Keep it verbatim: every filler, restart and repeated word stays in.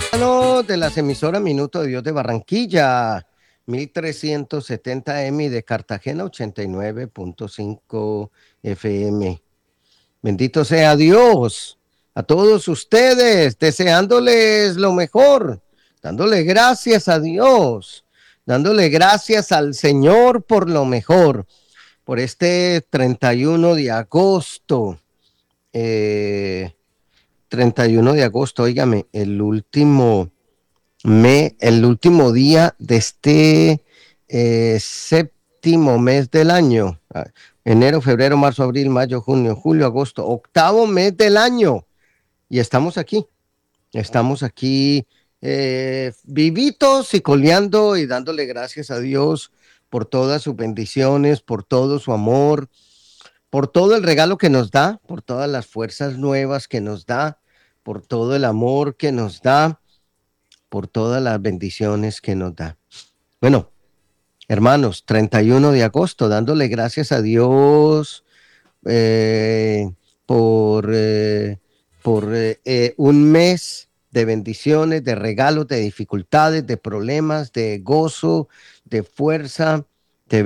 Mano de las emisoras Minuto de Dios de Barranquilla, mil trescientos setenta M y de Cartagena, ochenta y nueve punto cinco F M. Bendito sea Dios a todos ustedes, deseándoles lo mejor, dándole gracias a Dios, dándole gracias al Señor por lo mejor, por este treinta y uno de agosto. Eh, treinta y uno de agosto, óigame, el último me, el último día de este eh, séptimo mes del año. Ah, enero, febrero, marzo, abril, mayo, junio, julio, agosto, octavo mes del año. Y estamos aquí, estamos aquí eh, vivitos y coleando y dándole gracias a Dios por todas sus bendiciones, por todo su amor, por todo el regalo que nos da, por todas las fuerzas nuevas que nos da, por todo el amor que nos da, por todas las bendiciones que nos da. Bueno, hermanos, treinta y uno de agosto, dándole gracias a Dios eh, por, eh, por eh, eh, un mes de bendiciones, de regalos, de dificultades, de problemas, de gozo, de fuerza,